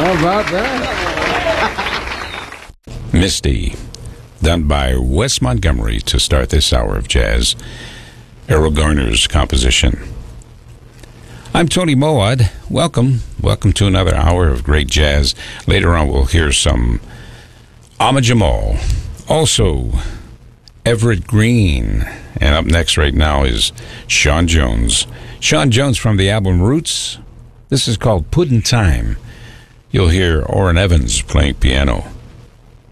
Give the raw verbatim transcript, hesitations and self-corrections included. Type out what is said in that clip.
How about that? Misty, done by Wes Montgomery to start this hour of jazz. Errol Garner's composition. I'm Tony Moad. Welcome. Welcome to another hour of great jazz. Later on, we'll hear some Ahmad Jamal. Also, Everett Green. And up next right now is Sean Jones. Sean Jones from the album Roots. This is called Puddin' Time. You'll hear Orrin Evans playing piano.